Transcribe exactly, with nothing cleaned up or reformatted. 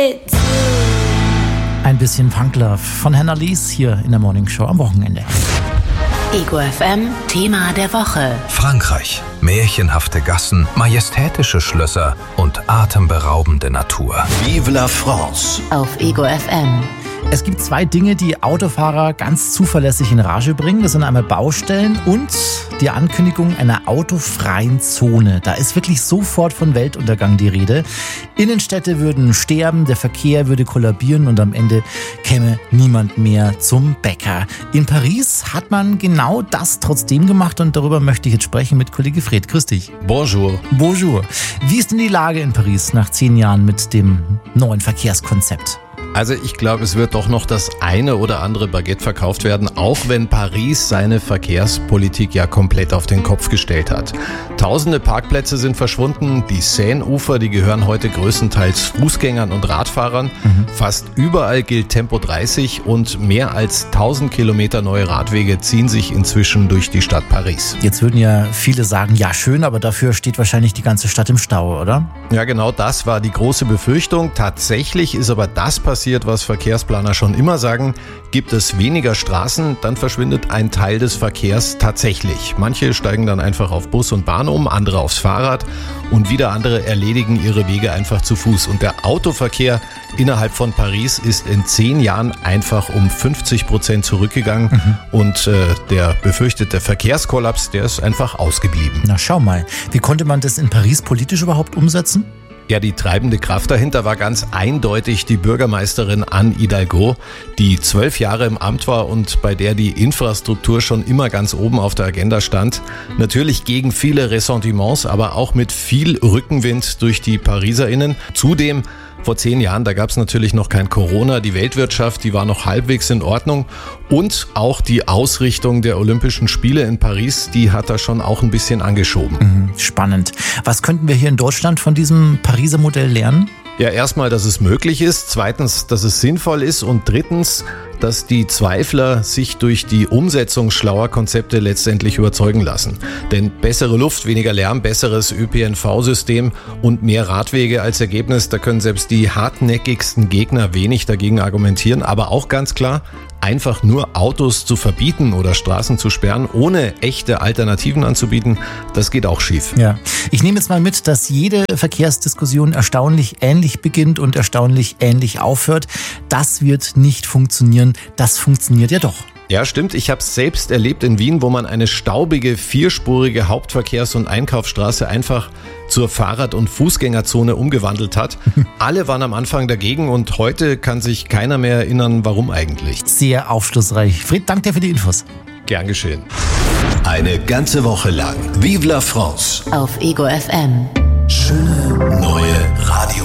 Ein bisschen Punklove von Hannah Lees hier in der Morning Show am Wochenende. Ego F M, Thema der Woche. Frankreich. Märchenhafte Gassen, majestätische Schlösser und atemberaubende Natur. Vive la France. Auf Ego F M. Es gibt zwei Dinge, die Autofahrer ganz zuverlässig in Rage bringen. Das sind einmal Baustellen und die Ankündigung einer autofreien Zone. Da ist wirklich sofort von Weltuntergang die Rede. Innenstädte würden sterben, der Verkehr würde kollabieren und am Ende käme niemand mehr zum Bäcker. In Paris hat man genau das trotzdem gemacht und darüber möchte ich jetzt sprechen mit Kollege Fred. Grüß dich. Bonjour. Bonjour. Wie ist denn die Lage in Paris nach zehn Jahren mit dem neuen Verkehrskonzept? Also ich glaube, es wird doch noch das eine oder andere Baguette verkauft werden, auch wenn Paris seine Verkehrspolitik ja komplett auf den Kopf gestellt hat. Tausende Parkplätze sind verschwunden, die Seine-Ufer, die gehören heute größtenteils Fußgängern und Radfahrern. Mhm. Fast überall gilt Tempo dreißig und mehr als tausend Kilometer neue Radwege ziehen sich inzwischen durch die Stadt Paris. Jetzt würden ja viele sagen, ja schön, aber dafür steht wahrscheinlich die ganze Stadt im Stau, oder? Ja, genau das war die große Befürchtung. Tatsächlich ist aber das passiert, was Verkehrsplaner schon immer sagen, gibt es weniger Straßen, dann verschwindet ein Teil des Verkehrs tatsächlich. Manche steigen dann einfach auf Bus und Bahn um, andere aufs Fahrrad und wieder andere erledigen ihre Wege einfach zu Fuß. Und der Autoverkehr innerhalb von Paris ist in zehn Jahren einfach um fünfzig Prozent zurückgegangen mhm. und äh, der befürchtete Verkehrskollaps, der ist einfach ausgeblieben. Na schau mal, wie konnte man das in Paris politisch überhaupt umsetzen? Ja, die treibende Kraft dahinter war ganz eindeutig die Bürgermeisterin Anne Hidalgo, die zwölf Jahre im Amt war und bei der die Infrastruktur schon immer ganz oben auf der Agenda stand. Natürlich gegen viele Ressentiments, aber auch mit viel Rückenwind durch die PariserInnen. Zudem vor zehn Jahren, da gab es natürlich noch kein Corona, die Weltwirtschaft, die war noch halbwegs in Ordnung und auch die Ausrichtung der Olympischen Spiele in Paris, die hat da schon auch ein bisschen angeschoben. Mhm, spannend. Was könnten wir hier in Deutschland von diesem Pariser Modell lernen? Ja, erstmal, dass es möglich ist, zweitens, dass es sinnvoll ist und drittens, dass die Zweifler sich durch die Umsetzung schlauer Konzepte letztendlich überzeugen lassen. Denn bessere Luft, weniger Lärm, besseres Ö P N V-System und mehr Radwege als Ergebnis, da können selbst die hartnäckigsten Gegner wenig dagegen argumentieren. Aber auch ganz klar, einfach nur Autos zu verbieten oder Straßen zu sperren, ohne echte Alternativen anzubieten, das geht auch schief. Ja, ich nehme jetzt mal mit, dass jede Verkehrsdiskussion erstaunlich ähnlich beginnt und erstaunlich ähnlich aufhört. Das wird nicht funktionieren. Das funktioniert ja doch. Ja, stimmt. Ich habe es selbst erlebt in Wien, wo man eine staubige, vierspurige Hauptverkehrs- und Einkaufsstraße einfach zur Fahrrad- und Fußgängerzone umgewandelt hat. Alle waren am Anfang dagegen und heute kann sich keiner mehr erinnern, warum eigentlich. Sehr aufschlussreich. Fred, danke dir für die Infos. Gern geschehen. Eine ganze Woche lang Vive la France. Auf Ego F M. Schöne neue Radio.